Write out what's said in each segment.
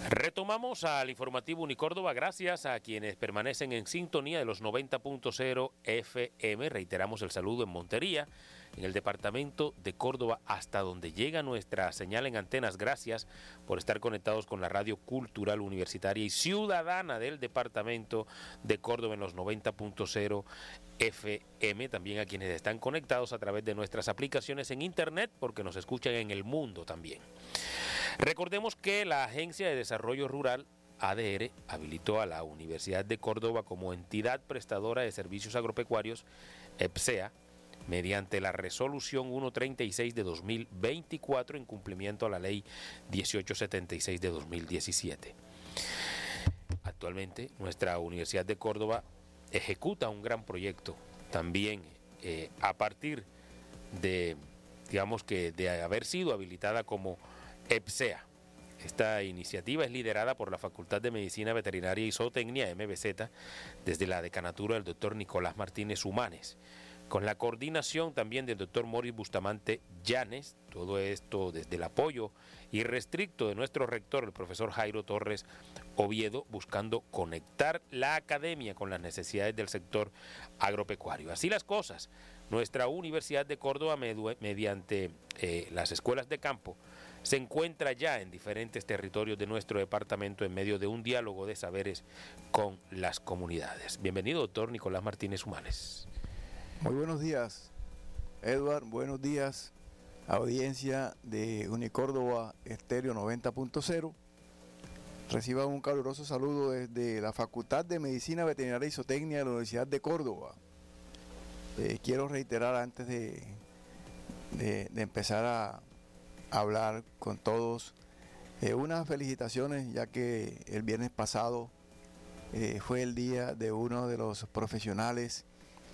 Retomamos al informativo Unicórdoba gracias a quienes permanecen en sintonía de los 90.0 FM. Reiteramos el saludo en Montería, en el departamento de Córdoba, hasta donde llega nuestra señal en antenas. Gracias por estar conectados con la radio cultural universitaria y ciudadana del departamento de Córdoba en los 90.0 FM. También a quienes están conectados a través de nuestras aplicaciones en internet, porque nos escuchan en el mundo también. Recordemos que la Agencia de Desarrollo Rural, ADR, habilitó a la Universidad de Córdoba como entidad prestadora de servicios agropecuarios, EPSEA, mediante la resolución 136 de 2024 en cumplimiento a la ley 1876 de 2017. Actualmente, nuestra Universidad de Córdoba ejecuta un gran proyecto también a partir de, digamos que, de haber sido habilitada como EPSEA. Esta iniciativa es liderada por la Facultad de Medicina Veterinaria y Zootecnia, MVZ, desde la decanatura del doctor Nicolás Martínez Humanes, con la coordinación también del doctor Moris Bustamante Llanes, todo esto desde el apoyo irrestricto de nuestro rector, el profesor Jairo Torres Oviedo, buscando conectar la academia con las necesidades del sector agropecuario. Así las cosas, nuestra Universidad de Córdoba, mediante las escuelas de campo, se encuentra ya en diferentes territorios de nuestro departamento en medio de un diálogo de saberes con las comunidades. Bienvenido, doctor Nicolás Martínez Humanes. Muy buenos días, Edward. Buenos días, audiencia de Unicórdoba Estéreo 90.0. Reciban un caluroso saludo desde la Facultad de Medicina Veterinaria y Zootecnia de la Universidad de Córdoba. Quiero reiterar antes de empezar a hablar con todos unas felicitaciones, ya que el viernes pasado fue el día de uno de los profesionales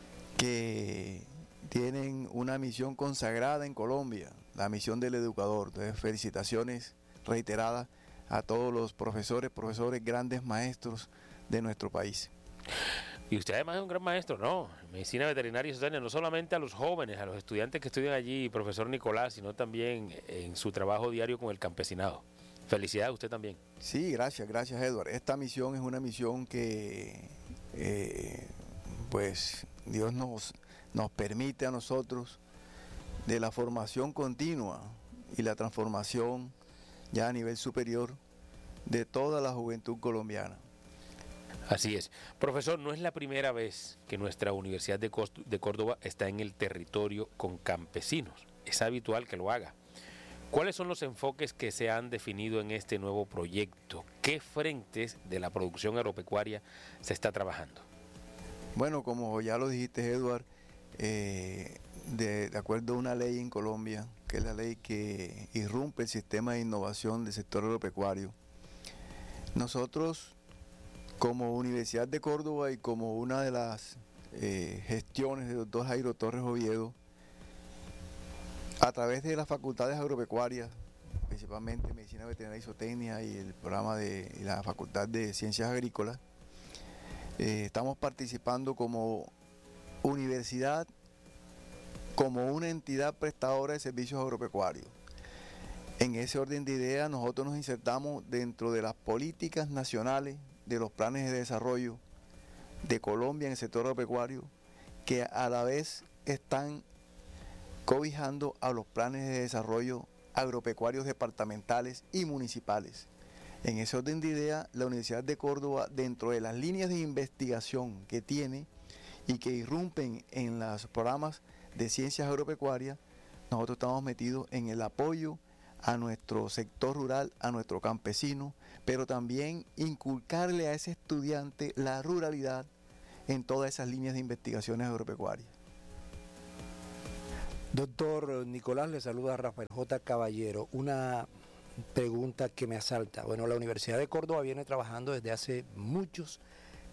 que tienen una misión consagrada en Colombia, la misión del educador. Entonces, felicitaciones reiteradas a todos los profesores, grandes maestros de nuestro país. Y usted además es un gran maestro, ¿no? Medicina veterinaria y zootecnia, no solamente a los jóvenes, a los estudiantes que estudian allí, profesor Nicolás, sino también en su trabajo diario con el campesinado. Felicidades a usted también. Sí, gracias Edward. Esta misión es una misión que pues Dios nos permite a nosotros, de la formación continua y la transformación ya a nivel superior de toda la juventud colombiana. Así es. Profesor, no es la primera vez que nuestra Universidad de Córdoba está en el territorio con campesinos. Es habitual que lo haga. ¿Cuáles son los enfoques que se han definido en este nuevo proyecto? ¿Qué frentes de la producción agropecuaria se está trabajando? Bueno, como ya lo dijiste, Edward, de acuerdo a una ley en Colombia, que es la ley que irrumpe el sistema de innovación del sector agropecuario, nosotros, como Universidad de Córdoba y como una de las gestiones del doctor Jairo Torres Oviedo, a través de las facultades agropecuarias, principalmente Medicina Veterinaria y Zootecnia y el programa de la Facultad de Ciencias Agrícolas, estamos participando como universidad, como una entidad prestadora de servicios agropecuarios. En ese orden de ideas, nosotros nos insertamos dentro de las políticas nacionales, de los planes de desarrollo de Colombia en el sector agropecuario, que a la vez están cobijando a los planes de desarrollo agropecuarios departamentales y municipales. En ese orden de ideas, la Universidad de Córdoba, dentro de las líneas de investigación que tiene y que irrumpen en los programas de ciencias agropecuarias, nosotros estamos metidos en el apoyo a nuestro sector rural, a nuestro campesino, pero también inculcarle a ese estudiante la ruralidad en todas esas líneas de investigaciones agropecuarias. Doctor Nicolás, le saluda Rafael J. Caballero. Una pregunta que me asalta. Bueno, la Universidad de Córdoba viene trabajando desde hace muchos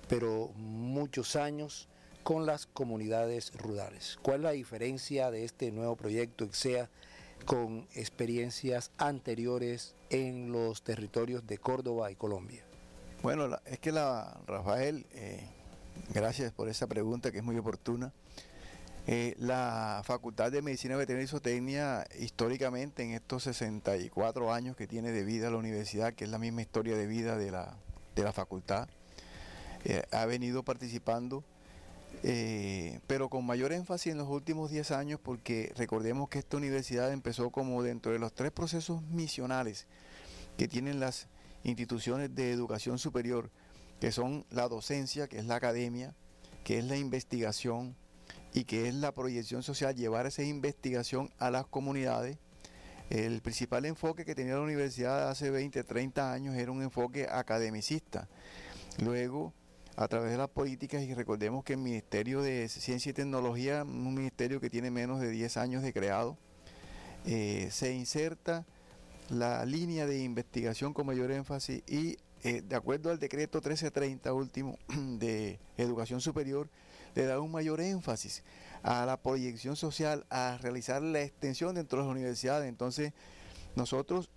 años con las comunidades rurales. ¿Cuál es la diferencia de este nuevo proyecto EPSEA con experiencias anteriores en los territorios de Córdoba y Colombia? Bueno, es que Rafael, gracias por esa pregunta que es muy oportuna. La Facultad de Medicina Veterinaria y Zootecnia, históricamente, en estos 64 años que tiene de vida la universidad, que es la misma historia de vida de la facultad, ha venido participando, pero con mayor énfasis en los últimos 10 años, porque recordemos que esta universidad empezó como dentro de los 3 procesos misionales que tienen las instituciones de educación superior, que son la docencia, que es la academia, que es la investigación y que es la proyección social, llevar esa investigación a las comunidades. El principal enfoque que tenía la universidad hace 20, 30 años era un enfoque academicista. Luego, a través de las políticas, y recordemos que el Ministerio de Ciencia y Tecnología, un ministerio que tiene menos de 10 años de creado, se inserta la línea de investigación con mayor énfasis y de acuerdo al decreto 1330 último de educación superior, le da un mayor énfasis a la proyección social, a realizar la extensión dentro de las universidades. Entonces, nosotros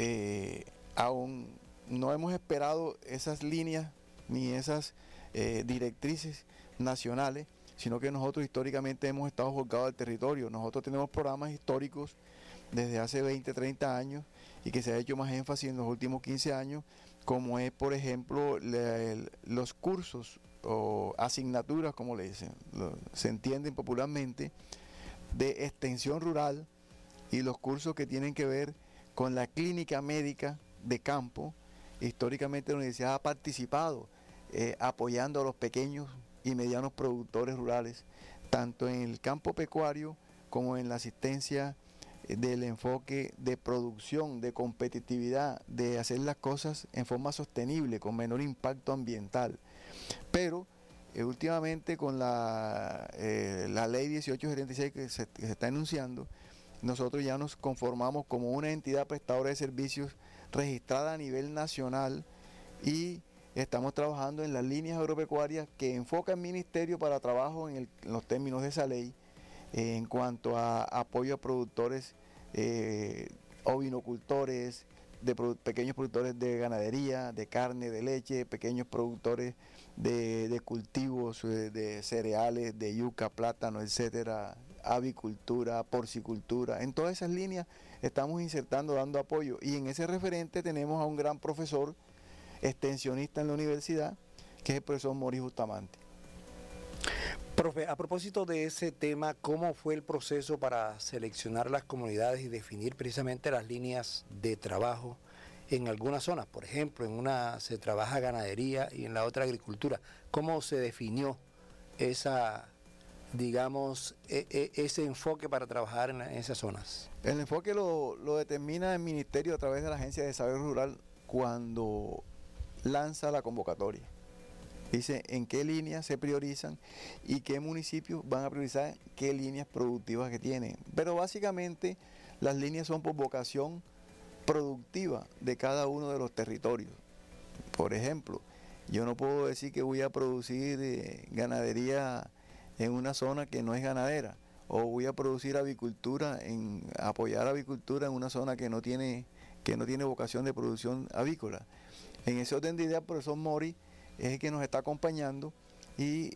aún no hemos esperado esas líneas ni esas directrices nacionales, sino que nosotros históricamente hemos estado volcados al territorio. Nosotros tenemos programas históricos desde hace 20, 30 años y que se ha hecho más énfasis en los últimos 15 años, como es, por ejemplo, los cursos o asignaturas, como le dicen, se entienden popularmente, de extensión rural, y los cursos que tienen que ver con la clínica médica de campo. Históricamente la universidad ha participado apoyando a los pequeños y medianos productores rurales, tanto en el campo pecuario como en la asistencia del enfoque de producción, de competitividad, de hacer las cosas en forma sostenible, con menor impacto ambiental. Pero últimamente con la ley 1876 que se está enunciando, nosotros ya nos conformamos como una entidad prestadora de servicios registrada a nivel nacional y estamos trabajando en las líneas agropecuarias que enfoca el ministerio para trabajo en los términos de esa ley, en cuanto a apoyo a productores ovinocultores, pequeños productores de ganadería, de carne, de leche, pequeños productores de cultivos de cereales, de yuca, plátano, etcétera, avicultura, porcicultura. En todas esas líneas estamos insertando, dando apoyo, y en ese referente tenemos a un gran profesor extensionista en la universidad, que es el profesor Mori Bustamante. Profe, a propósito de ese tema, ¿cómo fue el proceso para seleccionar las comunidades y definir precisamente las líneas de trabajo en algunas zonas? Por ejemplo, en una se trabaja ganadería y en la otra agricultura. ¿Cómo se definió esa, digamos, ese enfoque para trabajar en esas zonas? El enfoque lo determina el ministerio a través de la Agencia de Desarrollo Rural cuando lanza la convocatoria. Dice en qué líneas se priorizan y qué municipios van a priorizar qué líneas productivas que tienen. Pero básicamente las líneas son por vocación productiva de cada uno de los territorios. Por ejemplo, yo no puedo decir que voy a producir ganadería en una zona que no es ganadera, o voy a producir avicultura, apoyar avicultura en una zona que no tiene vocación de producción avícola. En ese orden de ideas, el profesor Mori es el que nos está acompañando y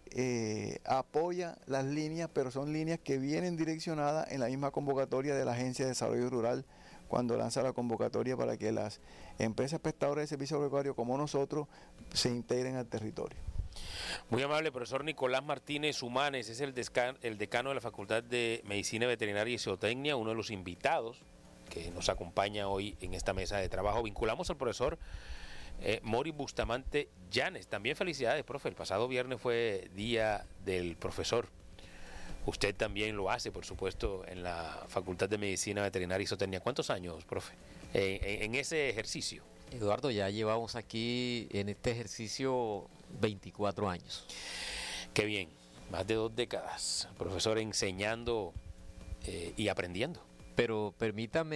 apoya las líneas, pero son líneas que vienen direccionadas en la misma convocatoria de la Agencia de Desarrollo Rural, cuando lanza la convocatoria para que las empresas prestadoras de servicios agropecuarios como nosotros se integren al territorio. Muy amable, profesor Nicolás Martínez Humanes, es el decano de la Facultad de Medicina Veterinaria y Zootecnia, uno de los invitados que nos acompaña hoy en esta mesa de trabajo. Vinculamos al profesor Mori Bustamante Llanes. También felicidades, profe. El pasado viernes fue Día del Profesor. Usted también lo hace, por supuesto, en la Facultad de Medicina Veterinaria y Zootecnia. ¿Cuántos años, profe, en ese ejercicio? Eduardo, ya llevamos aquí en este ejercicio 24 años. Qué bien, más de 2 décadas, profesor, enseñando y aprendiendo. Pero permítame,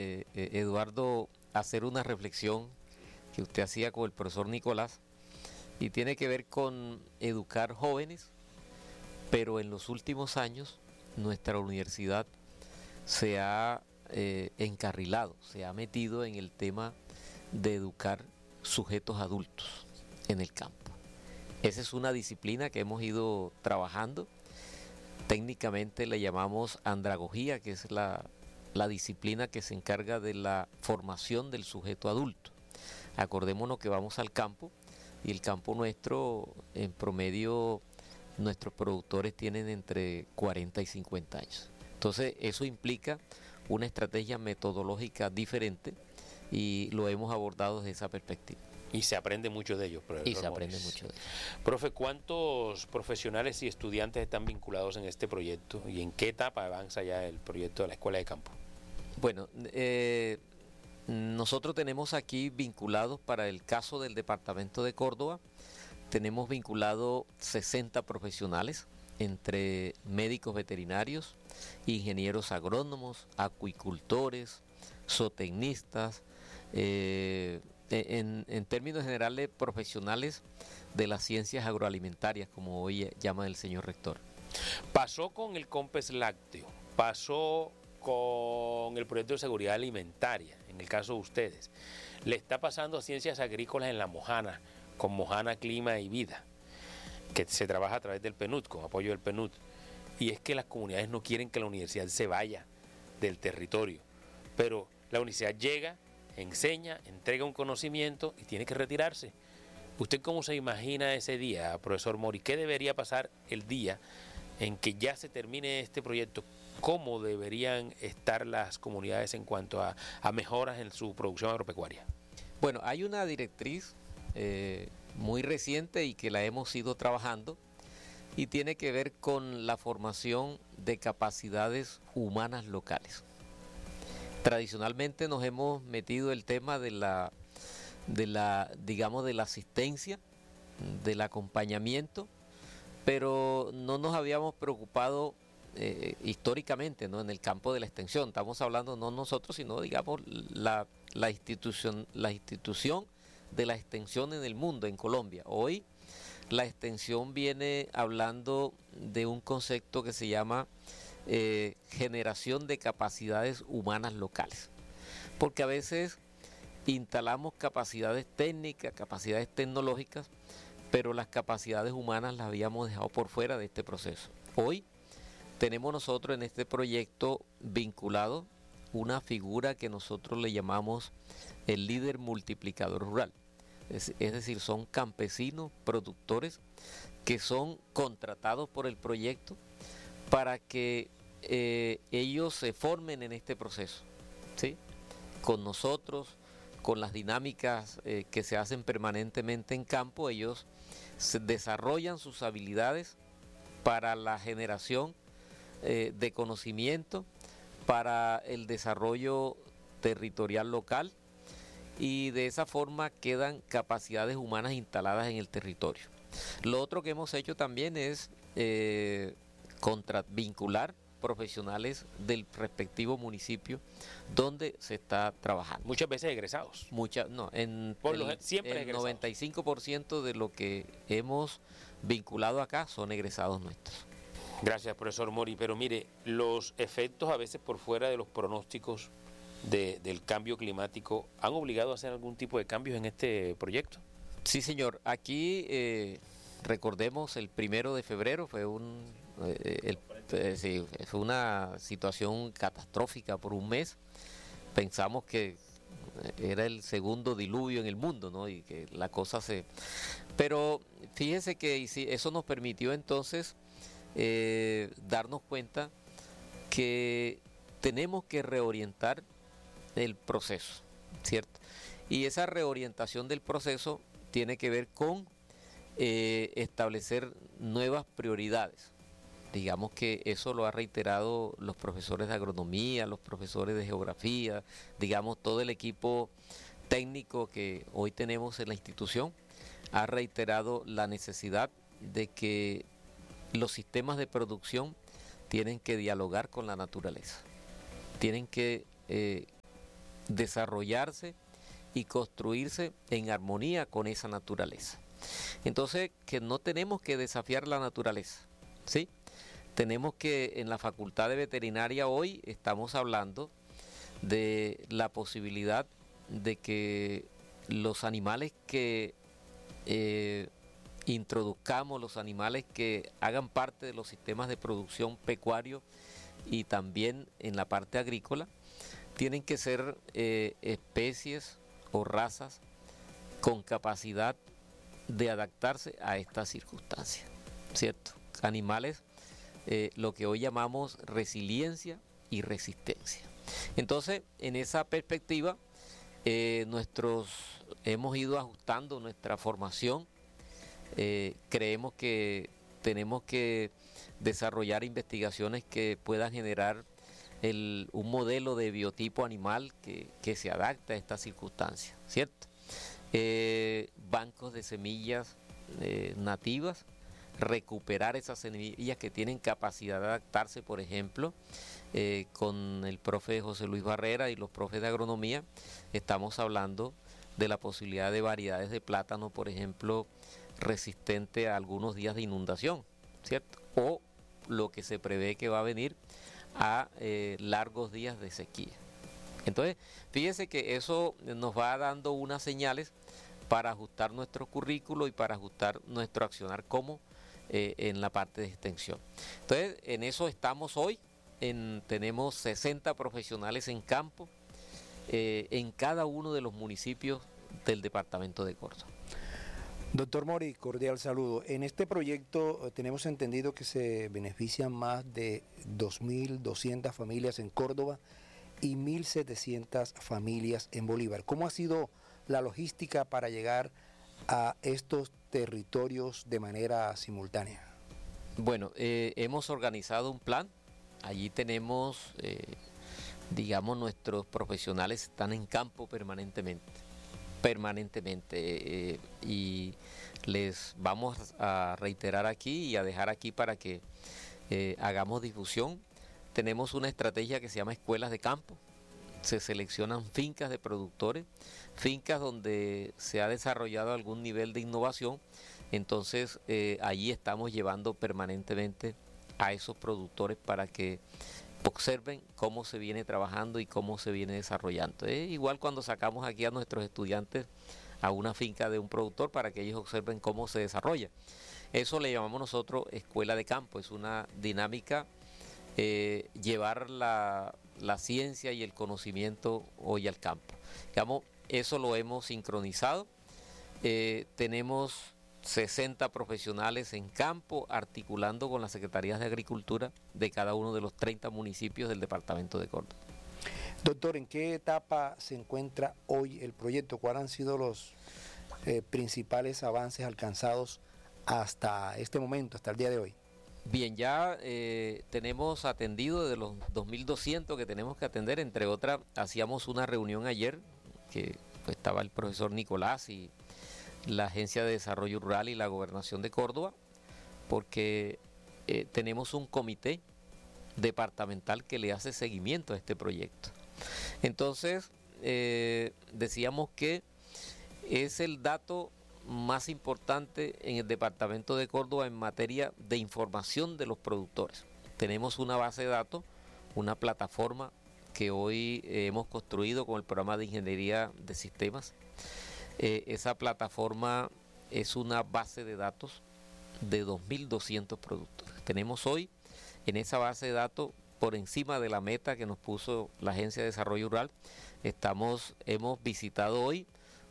Eduardo, hacer una reflexión que usted hacía con el profesor Nicolás, y tiene que ver con educar jóvenes, pero en los últimos años nuestra universidad se ha encarrilado, se ha metido en el tema de educar sujetos adultos en el campo. Esa es una disciplina que hemos ido trabajando técnicamente le llamamos andragogía, que es la disciplina que se encarga de la formación del sujeto adulto. Acordémonos que vamos al campo y el campo nuestro, en promedio, nuestros productores tienen entre 40 y 50 años. Entonces, eso implica una estrategia metodológica diferente y lo hemos abordado desde esa perspectiva. Y se aprende mucho de ellos, profesor. Y se aprende mucho de ellos. Profe, ¿cuántos profesionales y estudiantes están vinculados en este proyecto y en qué etapa avanza ya el proyecto de la Escuela de Campo? Bueno, nosotros tenemos aquí vinculados, para el caso del departamento de Córdoba, tenemos vinculado 60 profesionales, entre médicos veterinarios, ingenieros agrónomos, acuicultores, zootecnistas, en términos generales, profesionales de las ciencias agroalimentarias, como hoy llama el señor rector. Pasó con el COMPES lácteo, pasó con el proyecto de seguridad alimentaria, en el caso de ustedes. Le está pasando a ciencias agrícolas en La Mojana, con Mojana Clima y Vida, que se trabaja a través del PNUD, con apoyo del PNUD. Y es que las comunidades no quieren que la universidad se vaya del territorio, pero la universidad llega, enseña, entrega un conocimiento y tiene que retirarse. ¿Usted cómo se imagina ese día, profesor Mori? ¿Qué debería pasar el día en que ya se termine este proyecto? ¿Cómo deberían estar las comunidades en cuanto a mejoras en su producción agropecuaria? Bueno, hay una directriz muy reciente y que la hemos ido trabajando y tiene que ver con la formación de capacidades humanas locales. Tradicionalmente nos hemos metido el tema de la asistencia, del acompañamiento, pero no nos habíamos preocupado históricamente, ¿no?, en el campo de la extensión. Estamos hablando no nosotros, sino digamos la institución de la extensión en el mundo, en Colombia. Hoy la extensión viene hablando de un concepto que se llama generación de capacidades humanas locales, porque a veces instalamos capacidades técnicas, capacidades tecnológicas, pero las capacidades humanas las habíamos dejado por fuera de este proceso. Hoy tenemos nosotros en este proyecto vinculado una figura que nosotros le llamamos el líder multiplicador rural. Es decir, son campesinos, productores que son contratados por el proyecto para que ellos se formen en este proceso, ¿sí?, con nosotros, con las dinámicas que se hacen permanentemente en campo. Ellos desarrollan sus habilidades para la generación de conocimiento, para el desarrollo territorial local, y de esa forma quedan capacidades humanas instaladas en el territorio. Lo otro que hemos hecho también es vincular profesionales del respectivo municipio donde se está trabajando. Muchas veces egresados. Siempre el 95% de lo que hemos vinculado acá son egresados nuestros. Gracias, profesor Mori. Pero mire, los efectos a veces por fuera de los pronósticos del cambio climático han obligado a hacer algún tipo de cambios en este proyecto. Sí, señor. Aquí recordemos, el 1 de febrero fue fue una situación catastrófica por un mes. Pensamos que era el segundo diluvio en el mundo, ¿no? Y que la cosa Pero fíjese que eso nos permitió entonces darnos cuenta que tenemos que reorientar el proceso, ¿cierto? Y esa reorientación del proceso tiene que ver con establecer nuevas prioridades. Digamos que eso lo ha reiterado los profesores de agronomía, los profesores de geografía, digamos todo el equipo técnico que hoy tenemos en la institución, ha reiterado la necesidad de que los sistemas de producción tienen que dialogar con la naturaleza, tienen que desarrollarse y construirse en armonía con esa naturaleza. Entonces, que no tenemos que desafiar la naturaleza, ¿sí? Tenemos que, en la Facultad de Veterinaria hoy estamos hablando de la posibilidad de que los animales que introduzcamos los animales que hagan parte de los sistemas de producción pecuario y también en la parte agrícola, tienen que ser especies o razas con capacidad de adaptarse a estas circunstancias, ¿cierto? Animales, lo que hoy llamamos resiliencia y resistencia. Entonces, en esa perspectiva, hemos ido ajustando nuestra formación. Creemos que tenemos que desarrollar investigaciones que puedan generar un modelo de biotipo animal que se adapte a estas circunstancias, ¿cierto? Bancos de semillas nativas, recuperar esas semillas que tienen capacidad de adaptarse, por ejemplo, con el profe José Luis Barrera y los profes de agronomía, estamos hablando de la posibilidad de variedades de plátano, por ejemplo, resistente a algunos días de inundación, ¿cierto? O lo que se prevé que va a venir a largos días de sequía. Entonces, fíjese que eso nos va dando unas señales para ajustar nuestro currículo y para ajustar nuestro accionar como en la parte de extensión. Entonces, en eso estamos hoy. Tenemos 60 profesionales en campo en cada uno de los municipios del departamento de Córdoba. Doctor Mori, cordial saludo. En este proyecto tenemos entendido que se benefician más de 2.200 familias en Córdoba y 1.700 familias en Bolívar. ¿Cómo ha sido la logística para llegar a estos territorios de manera simultánea? Bueno, hemos organizado un plan. Allí tenemos, digamos, nuestros profesionales están en campo permanentemente, y les vamos a reiterar aquí y a dejar aquí para que hagamos difusión. Tenemos una estrategia que se llama escuelas de campo. Se seleccionan fincas de productores, fincas donde se ha desarrollado algún nivel de innovación. Entonces allí estamos llevando permanentemente a esos productores para que observen cómo se viene trabajando y cómo se viene desarrollando. Igual cuando sacamos aquí a nuestros estudiantes a una finca de un productor para que ellos observen cómo se desarrolla. Eso le llamamos nosotros escuela de campo. Es una dinámica, llevar la ciencia y el conocimiento hoy al campo. Digamos, eso lo hemos sincronizado. Tenemos 60 profesionales en campo, articulando con las secretarías de Agricultura de cada uno de los 30 municipios del departamento de Córdoba. Doctor, ¿en qué etapa se encuentra hoy el proyecto? ¿Cuáles han sido los principales avances alcanzados hasta este momento, hasta el día de hoy? Bien, ya tenemos atendido de los 2.200 que tenemos que atender, entre otras, hacíamos una reunión ayer, que pues, estaba el profesor Nicolás y la Agencia de Desarrollo Rural y la Gobernación de Córdoba, porque tenemos un comité departamental que le hace seguimiento a este proyecto. Entonces, decíamos que es el dato más importante en el departamento de Córdoba en materia de información de los productores. Tenemos una base de datos, una plataforma que hoy hemos construido con el programa de Ingeniería de Sistemas. Esa plataforma es una base de datos de 2.200 productores. Tenemos hoy en esa base de datos, por encima de la meta que nos puso la Agencia de Desarrollo Rural, hemos visitado hoy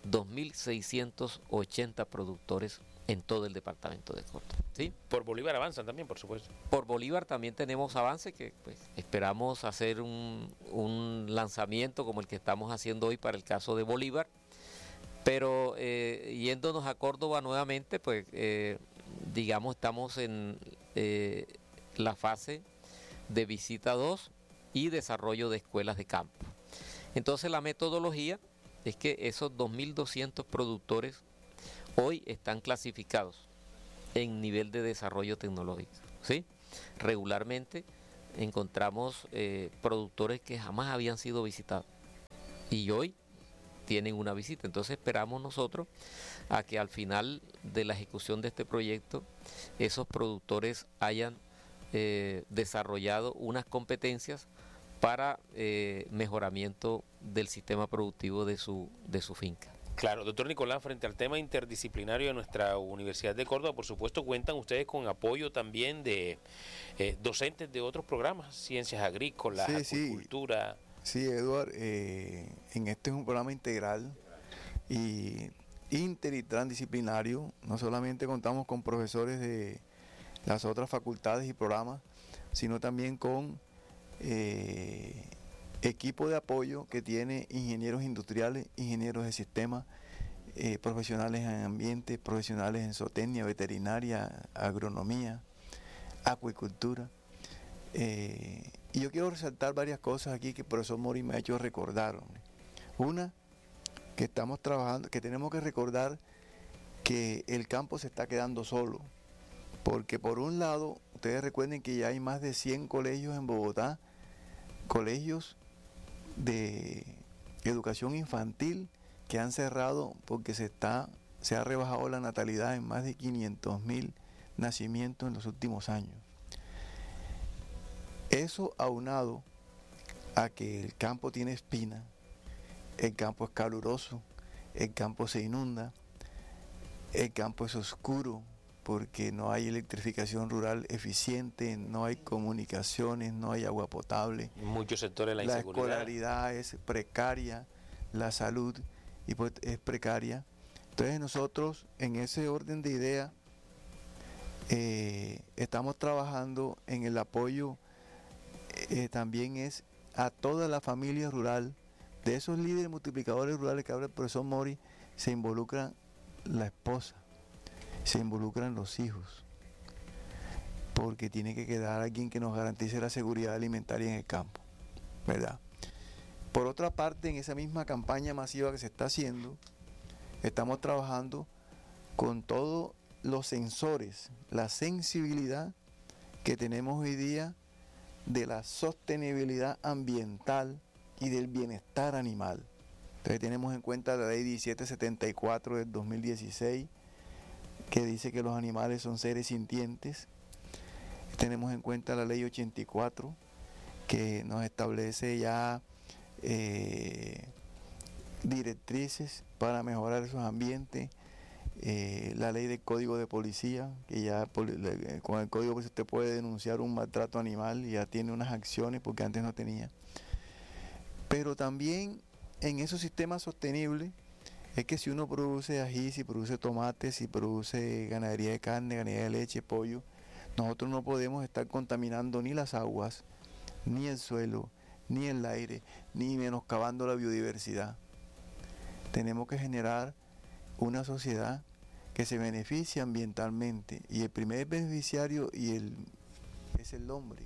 2.680 productores en todo el departamento de Córdoba. ¿Sí? Por Bolívar avanzan también, por supuesto. Por Bolívar también tenemos avance que pues, esperamos hacer un lanzamiento como el que estamos haciendo hoy para el caso de Bolívar. Pero yéndonos a Córdoba nuevamente, pues digamos estamos en la fase de visita 2 y desarrollo de escuelas de campo. Entonces la metodología es que esos 2.200 productores hoy están clasificados en nivel de desarrollo tecnológico, ¿sí? Regularmente encontramos productores que jamás habían sido visitados y hoy tienen una visita. Entonces esperamos nosotros a que al final de la ejecución de este proyecto esos productores hayan desarrollado unas competencias para mejoramiento del sistema productivo de su finca. Claro, doctor Nicolás, frente al tema interdisciplinario de nuestra Universidad de Córdoba, por supuesto cuentan ustedes con apoyo también de docentes de otros programas, ciencias agrícolas, acuicultura. Sí, Eduard, en este es un programa integral y inter y transdisciplinario. No solamente contamos con profesores de las otras facultades y programas, sino también con equipo de apoyo que tiene ingenieros industriales, ingenieros de sistemas, profesionales en ambiente, profesionales en zootecnia, veterinaria, agronomía, acuicultura. Y yo quiero resaltar varias cosas aquí que el profesor Mori me ha hecho recordar. Una, que estamos trabajando, que tenemos que recordar que el campo se está quedando solo, porque por un lado, ustedes recuerden que ya hay más de 100 colegios en Bogotá, colegios de educación infantil que han cerrado porque se ha rebajado la natalidad en más de 500.000 nacimientos en los últimos años. Eso aunado a que el campo tiene espina, el campo es caluroso, el campo se inunda, el campo es oscuro porque no hay electrificación rural eficiente, no hay comunicaciones, no hay agua potable. En muchos sectores la inseguridad. La escolaridad es precaria, la salud es precaria. Entonces nosotros en ese orden de ideas estamos trabajando en el apoyo también es a toda la familia rural. De esos líderes multiplicadores rurales que habla el profesor Mori, se involucra la esposa, se involucran los hijos, porque tiene que quedar alguien que nos garantice la seguridad alimentaria en el campo, ¿verdad? Por otra parte, en esa misma campaña masiva que se está haciendo, estamos trabajando con todos los sensores, la sensibilidad que tenemos hoy día de la sostenibilidad ambiental y del bienestar animal. Entonces tenemos en cuenta la ley 1774 del 2016, que dice que los animales son seres sintientes. Tenemos en cuenta la ley 84, que nos establece ya directrices para mejorar esos ambientes. La ley del Código de Policía, que ya con el Código pues usted puede denunciar un maltrato animal y ya tiene unas acciones porque antes no tenía. Pero también en esos sistemas sostenibles es que si uno produce ají, si produce tomates, si produce ganadería de carne, ganadería de leche, pollo, nosotros no podemos estar contaminando ni las aguas, ni el suelo, ni el aire, ni menoscabando la biodiversidad. Tenemos que generar una sociedad que se beneficie ambientalmente, y el primer beneficiario es el hombre,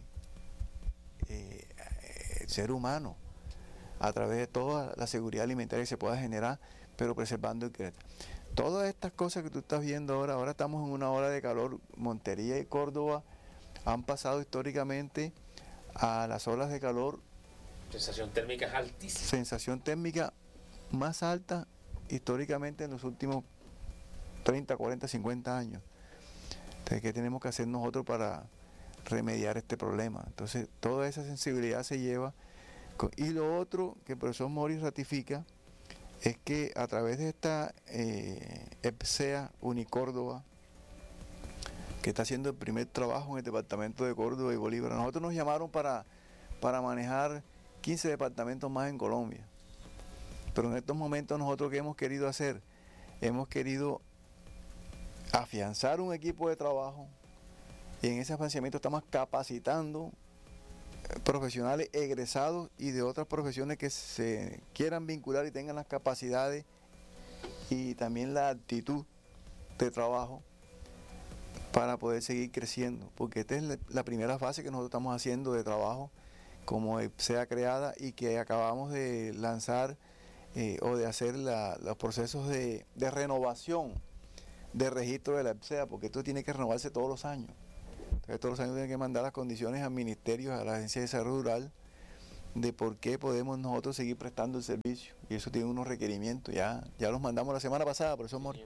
el ser humano, a través de toda la seguridad alimentaria que se pueda generar, pero preservando el planeta. Todas estas cosas que tú estás viendo ahora estamos en una ola de calor. Montería y Córdoba han pasado históricamente a las olas de calor. Sensación térmica es altísima. Sensación térmica más alta históricamente en los últimos 30, 40, 50 años. Entonces, ¿qué tenemos que hacer nosotros para remediar este problema? Entonces, toda esa sensibilidad se lleva. Y lo otro que el profesor Mori ratifica es que a través de esta EPSEA Unicórdoba, que está haciendo el primer trabajo en el departamento de Córdoba y Bolívar, nosotros nos llamaron para manejar 15 departamentos más en Colombia. Pero en estos momentos nosotros, ¿qué hemos querido hacer? Hemos querido afianzar un equipo de trabajo, y en ese afianzamiento estamos capacitando profesionales egresados y de otras profesiones que se quieran vincular y tengan las capacidades y también la actitud de trabajo para poder seguir creciendo, porque esta es la primera fase que nosotros estamos haciendo de trabajo como sea creada, y que acabamos de lanzar o de hacer los procesos de renovación de registro de la EPSEA, porque esto tiene que renovarse todos los años. Entonces, todos los años tienen que mandar las condiciones al Ministerio, a la Agencia de Desarrollo Rural, de por qué podemos nosotros seguir prestando el servicio, y eso tiene unos requerimientos. Ya los mandamos la semana pasada, profesor Mori.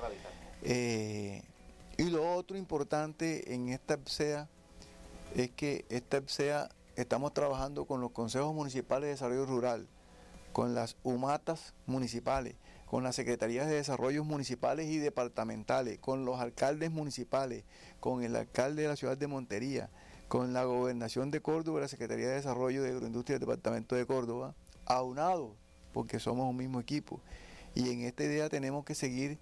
Y lo otro importante en esta EPSEA es que esta EPSEA estamos trabajando con los consejos municipales de desarrollo rural, con las UMATAS municipales, con las secretarías de desarrollos municipales y departamentales, con los alcaldes municipales, con el alcalde de la ciudad de Montería, con la gobernación de Córdoba, la Secretaría de Desarrollo de Agroindustria del Departamento de Córdoba, aunados, porque somos un mismo equipo. Y en esta idea tenemos que seguir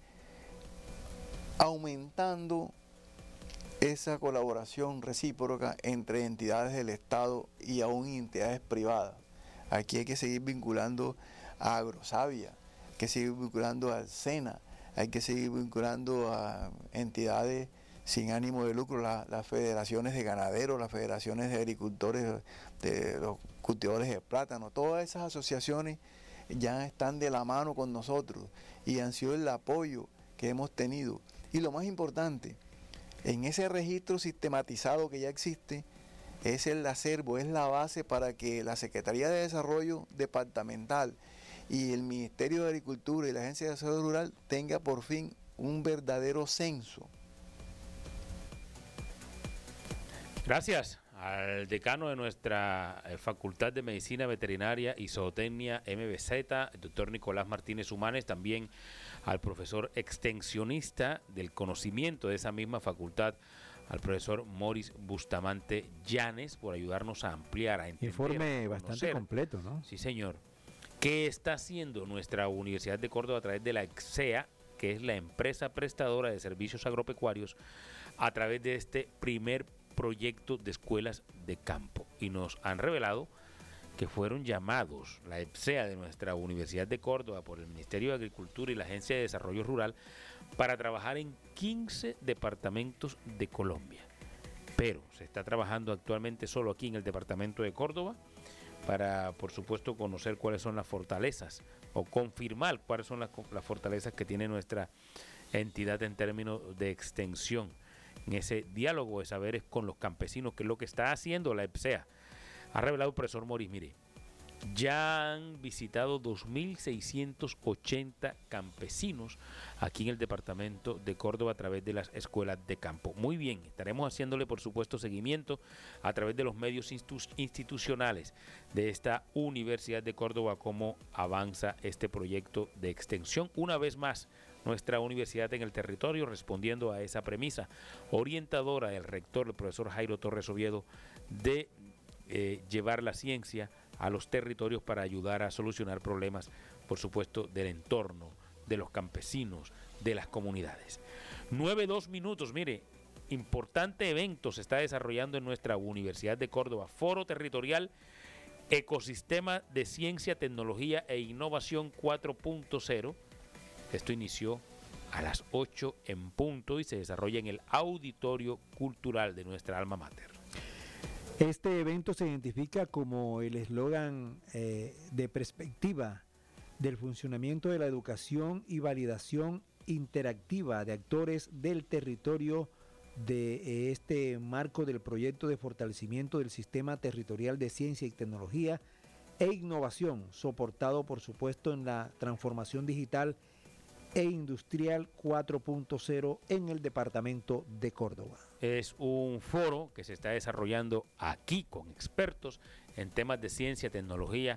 aumentando esa colaboración recíproca entre entidades del Estado y aún entidades privadas. Aquí hay que seguir vinculando a Agrosavia, hay que seguir vinculando al SENA, hay que seguir vinculando a entidades sin ánimo de lucro, las federaciones de ganaderos, las federaciones de agricultores, de los cultivadores de plátano, todas esas asociaciones ya están de la mano con nosotros y han sido el apoyo que hemos tenido. Y lo más importante, en ese registro sistematizado que ya existe, es el acervo, es la base para que la Secretaría de Desarrollo Departamental y el Ministerio de Agricultura y la Agencia de Desarrollo Rural tenga por fin un verdadero censo. Gracias al decano de nuestra Facultad de Medicina Veterinaria y Zootecnia MBZ, el doctor Nicolás Martínez Humanes, también al profesor extensionista del conocimiento de esa misma facultad, al profesor Moris Bustamante Llanes, por ayudarnos a ampliar, a entender. Informe a bastante completo, ¿no? Sí, señor. ¿Qué está haciendo nuestra Universidad de Córdoba a través de la EXEA, que es la empresa prestadora de servicios agropecuarios, a través de este primer proyecto de escuelas de campo? Y nos han revelado que fueron llamados la EPSEA de nuestra Universidad de Córdoba por el Ministerio de Agricultura y la Agencia de Desarrollo Rural para trabajar en 15 departamentos de Colombia. Pero se está trabajando actualmente solo aquí en el departamento de Córdoba para, por supuesto, conocer cuáles son las fortalezas o confirmar cuáles son las fortalezas que tiene nuestra entidad en términos de extensión en ese diálogo de saberes con los campesinos, que es lo que está haciendo la EPSEA. Ha revelado el profesor Moris, mire, ya han visitado 2.680 campesinos aquí en el departamento de Córdoba a través de las escuelas de campo. Muy bien, estaremos haciéndole, por supuesto, seguimiento a través de los medios institucionales de esta Universidad de Córdoba, cómo avanza este proyecto de extensión. Una vez más, nuestra universidad en el territorio, respondiendo a esa premisa orientadora del rector, el profesor Jairo Torres Oviedo, de llevar la ciencia a los territorios para ayudar a solucionar problemas, por supuesto, del entorno, de los campesinos, de las comunidades. 9:02 minutos, mire, importante evento se está desarrollando en nuestra Universidad de Córdoba, Foro Territorial Ecosistema de Ciencia, Tecnología e Innovación 4.0. Esto inició a las 8 en punto y se desarrolla en el Auditorio Cultural de nuestra alma mater. Este evento se identifica como el eslogan de perspectiva del funcionamiento de la educación y validación interactiva de actores del territorio de este marco del proyecto de fortalecimiento del sistema territorial de ciencia y tecnología e innovación, soportado por supuesto en la transformación digital e industrial 4.0 en el departamento de Córdoba. Es un foro que se está desarrollando aquí con expertos en temas de ciencia, tecnología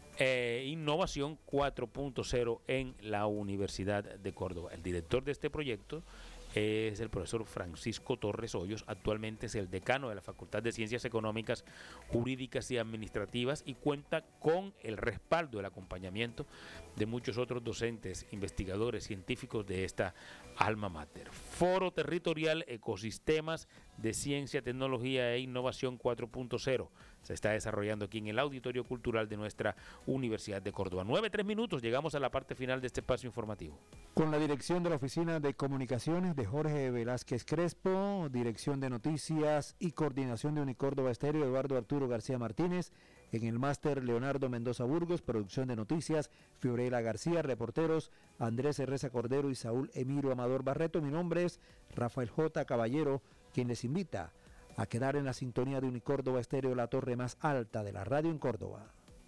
e innovación 4.0 en la Universidad de Córdoba. El director de este proyecto es el profesor Francisco Torres Hoyos, actualmente es el decano de la Facultad de Ciencias Económicas, Jurídicas y Administrativas y cuenta con el respaldo, el acompañamiento de muchos otros docentes, investigadores, científicos de esta alma mater. Foro Territorial Ecosistemas de Ciencia, Tecnología e Innovación 4.0 se está desarrollando aquí en el Auditorio Cultural de nuestra Universidad de Córdoba. 9:03 minutos, llegamos a la parte final de este espacio informativo. Con la dirección de la Oficina de Comunicaciones de Jorge Velázquez Crespo, dirección de noticias y coordinación de Unicórdoba Estéreo, Eduardo Arturo García Martínez, en el máster Leonardo Mendoza Burgos, producción de noticias Fiorella García, reporteros Andrés Herreza Cordero y Saúl Emiro Amador Barreto. Mi nombre es Rafael J. Caballero, quien les invita a quedar en la sintonía de Unicórdoba Estéreo, la torre más alta de la radio en Córdoba.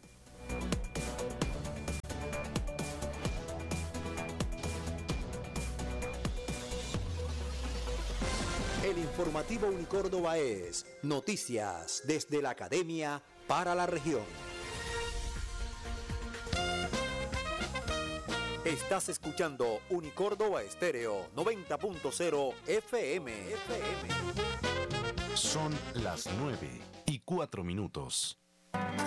El informativo Unicórdoba es noticias desde la academia para la región. Estás escuchando Unicórdoba Estéreo 90.0 FM. Son las 9:04.